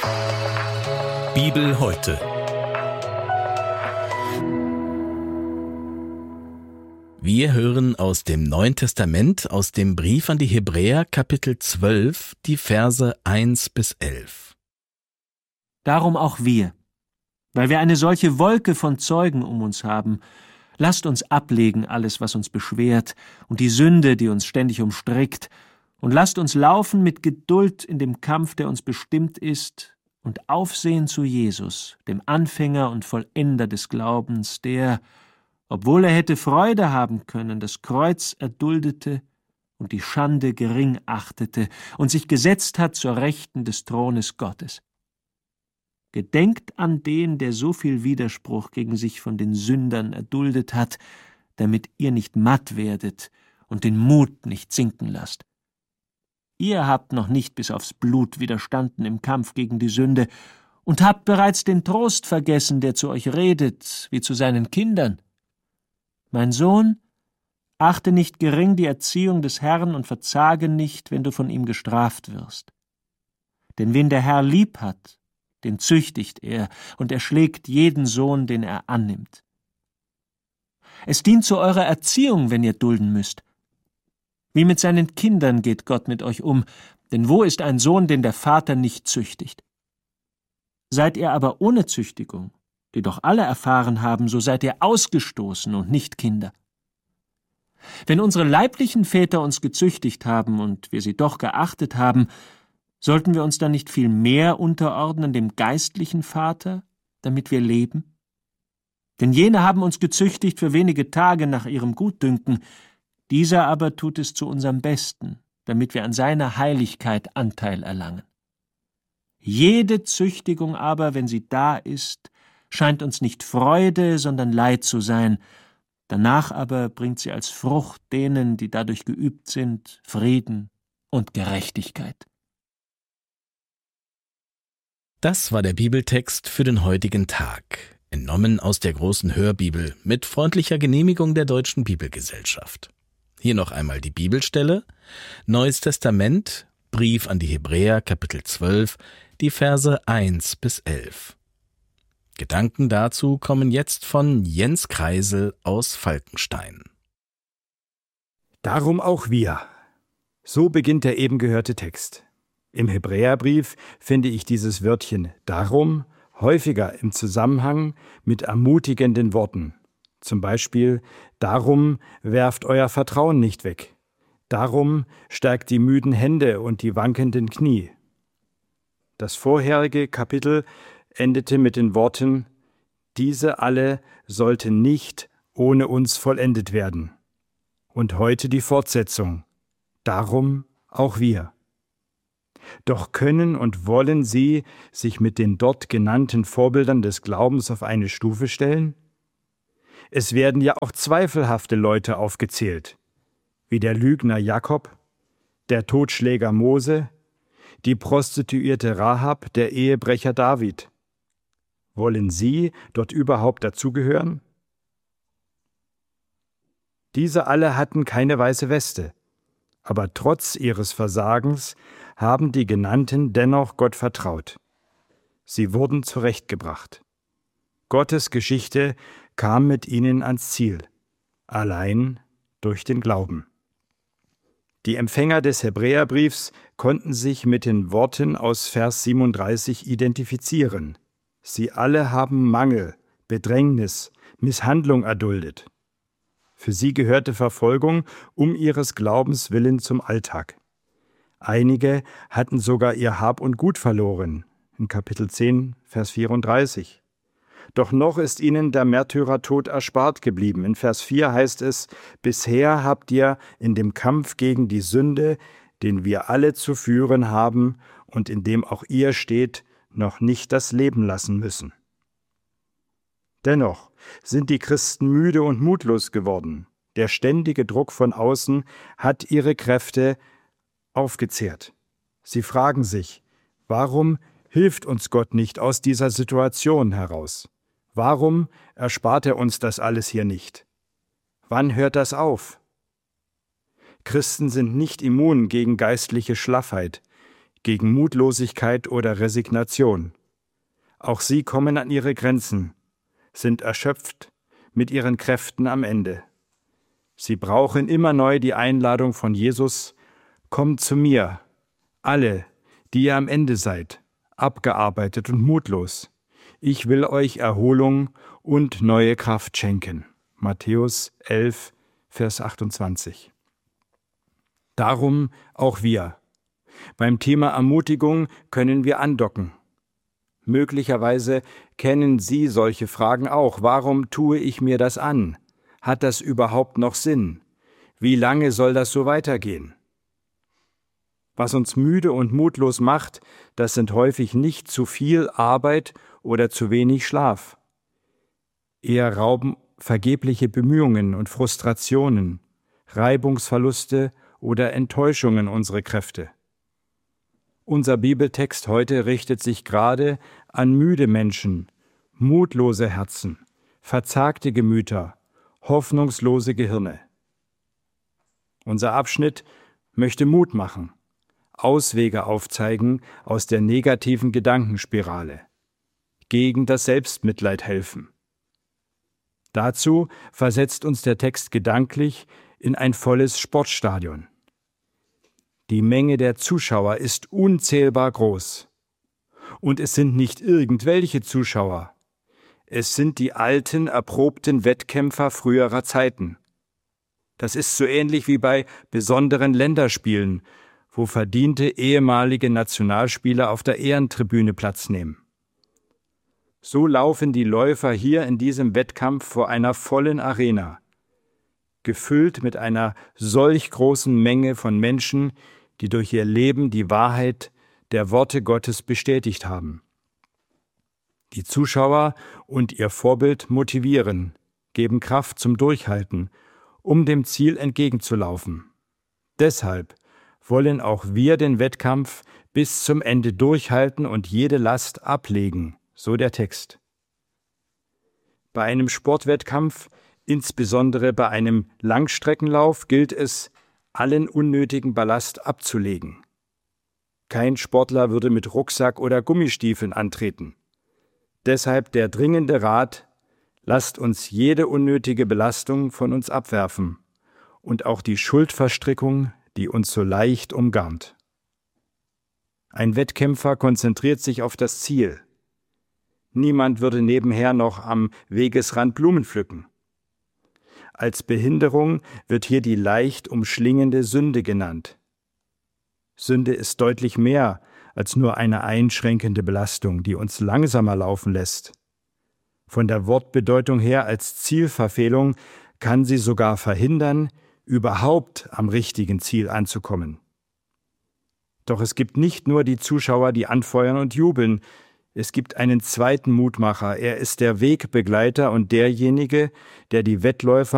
Bibel heute. Wir hören aus dem Neuen Testament, aus dem Brief an die Hebräer, Kapitel 12, die Verse 1 bis 11. Darum auch wir, weil wir eine solche Wolke von Zeugen um uns haben, lasst uns ablegen alles, was uns beschwert, und die Sünde, die uns ständig umstrickt, und lasst uns laufen mit Geduld in dem Kampf, der uns bestimmt ist, und aufsehen zu Jesus, dem Anfänger und Vollender des Glaubens, der, obwohl er hätte Freude haben können, das Kreuz erduldete und die Schande gering achtete und sich gesetzt hat zur Rechten des Thrones Gottes. Gedenkt an den, der so viel Widerspruch gegen sich von den Sündern erduldet hat, damit ihr nicht matt werdet und den Mut nicht sinken lasst. Ihr habt noch nicht bis aufs Blut widerstanden im Kampf gegen die Sünde und habt bereits den Trost vergessen, der zu euch redet, wie zu seinen Kindern. Mein Sohn, achte nicht gering die Erziehung des Herrn und verzage nicht, wenn du von ihm gestraft wirst. Denn wen der Herr lieb hat, den züchtigt er, und er schlägt jeden Sohn, den er annimmt. Es dient zu eurer Erziehung, wenn ihr dulden müsst. Wie mit seinen Kindern geht Gott mit euch um, denn wo ist ein Sohn, den der Vater nicht züchtigt? Seid ihr aber ohne Züchtigung, die doch alle erfahren haben, so seid ihr ausgestoßen und nicht Kinder. Wenn unsere leiblichen Väter uns gezüchtigt haben und wir sie doch geachtet haben, sollten wir uns dann nicht viel mehr unterordnen dem geistlichen Vater, damit wir leben? Denn jene haben uns gezüchtigt für wenige Tage nach ihrem Gutdünken, dieser aber tut es zu unserem Besten, damit wir an seiner Heiligkeit Anteil erlangen. Jede Züchtigung aber, wenn sie da ist, scheint uns nicht Freude, sondern Leid zu sein. Danach aber bringt sie als Frucht denen, die dadurch geübt sind, Frieden und Gerechtigkeit. Das war der Bibeltext für den heutigen Tag, entnommen aus der großen Hörbibel mit freundlicher Genehmigung der Deutschen Bibelgesellschaft. Hier noch einmal die Bibelstelle, Neues Testament, Brief an die Hebräer, Kapitel 12, die Verse 1 bis 11. Gedanken dazu kommen jetzt von Jens Kreisel aus Falkenstein. Darum auch wir. So beginnt der eben gehörte Text. Im Hebräerbrief finde ich dieses Wörtchen darum häufiger im Zusammenhang mit ermutigenden Worten. Zum Beispiel, darum werft euer Vertrauen nicht weg. Darum stärkt die müden Hände und die wankenden Knie. Das vorherige Kapitel endete mit den Worten, diese alle sollten nicht ohne uns vollendet werden. Und heute die Fortsetzung, darum auch wir. Doch können und wollen sie sich mit den dort genannten Vorbildern des Glaubens auf eine Stufe stellen? Es werden ja auch zweifelhafte Leute aufgezählt, wie der Lügner Jakob, der Totschläger Mose, die Prostituierte Rahab, der Ehebrecher David. Wollen Sie dort überhaupt dazugehören? Diese alle hatten keine weiße Weste, aber trotz ihres Versagens haben die Genannten dennoch Gott vertraut. Sie wurden zurechtgebracht. Gottes Geschichte kam mit ihnen ans Ziel, allein durch den Glauben. Die Empfänger des Hebräerbriefs konnten sich mit den Worten aus Vers 37 identifizieren. Sie alle haben Mangel, Bedrängnis, Misshandlung erduldet. Für sie gehörte Verfolgung um ihres Glaubens willen zum Alltag. Einige hatten sogar ihr Hab und Gut verloren, in Kapitel 10, Vers 34. Doch noch ist ihnen der Märtyrertod erspart geblieben. In Vers 4 heißt es, bisher habt ihr in dem Kampf gegen die Sünde, den wir alle zu führen haben und in dem auch ihr steht, noch nicht das Leben lassen müssen. Dennoch sind die Christen müde und mutlos geworden. Der ständige Druck von außen hat ihre Kräfte aufgezehrt. Sie fragen sich, warum hilft uns Gott nicht aus dieser Situation heraus? Warum erspart er uns das alles hier nicht? Wann hört das auf? Christen sind nicht immun gegen geistliche Schlaffheit. gegen Mutlosigkeit oder Resignation. Auch sie kommen an ihre Grenzen, sind erschöpft, mit ihren Kräften am Ende. Sie brauchen immer neu die Einladung von Jesus: Kommt zu mir, alle, die ihr am Ende seid, abgearbeitet und mutlos. Ich will euch Erholung und neue Kraft schenken. Matthäus 11, Vers 28. Darum auch wir. Beim Thema Ermutigung können wir andocken. Möglicherweise kennen Sie solche Fragen auch. Warum tue ich mir das an? Hat das überhaupt noch Sinn? Wie lange soll das so weitergehen? Was uns müde und mutlos macht, das sind häufig nicht zu viel Arbeit oder zu wenig Schlaf. Eher rauben vergebliche Bemühungen und Frustrationen, Reibungsverluste oder Enttäuschungen unsere Kräfte. Unser Bibeltext heute richtet sich gerade an müde Menschen, mutlose Herzen, verzagte Gemüter, hoffnungslose Gehirne. Unser Abschnitt möchte Mut machen, Auswege aufzeigen aus der negativen Gedankenspirale, gegen das Selbstmitleid helfen. Dazu versetzt uns der Text gedanklich in ein volles Sportstadion. Die Menge der Zuschauer ist unzählbar groß. Und es sind nicht irgendwelche Zuschauer. Es sind die alten, erprobten Wettkämpfer früherer Zeiten. Das ist so ähnlich wie bei besonderen Länderspielen, wo verdiente ehemalige Nationalspieler auf der Ehrentribüne Platz nehmen. So laufen die Läufer hier in diesem Wettkampf vor einer vollen Arena, gefüllt mit einer solch großen Menge von Menschen, die durch ihr Leben die Wahrheit der Worte Gottes bestätigt haben. Die Zuschauer und ihr Vorbild motivieren, geben Kraft zum Durchhalten, um dem Ziel entgegenzulaufen. Deshalb wollen auch wir den Wettkampf bis zum Ende durchhalten und jede Last ablegen, so der Text. Bei einem Sportwettkampf, insbesondere bei einem Langstreckenlauf, gilt es, allen unnötigen Ballast abzulegen. Kein Sportler würde mit Rucksack oder Gummistiefeln antreten. Deshalb der dringende Rat: Lasst uns jede unnötige Belastung von uns abwerfen und auch die Schuldverstrickung, die uns so leicht umgarnt. Ein Wettkämpfer konzentriert sich auf das Ziel. Niemand würde nebenher noch am Wegesrand Blumen pflücken. Als Behinderung wird hier die leicht umschlingende Sünde genannt. Sünde ist deutlich mehr als nur eine einschränkende Belastung, die uns langsamer laufen lässt. Von der Wortbedeutung her als Zielverfehlung kann sie sogar verhindern, überhaupt am richtigen Ziel anzukommen. Doch es gibt nicht nur die Zuschauer, die anfeuern und jubeln. Es gibt einen zweiten Mutmacher. Er ist der Wegbegleiter und derjenige, der die Wettläufer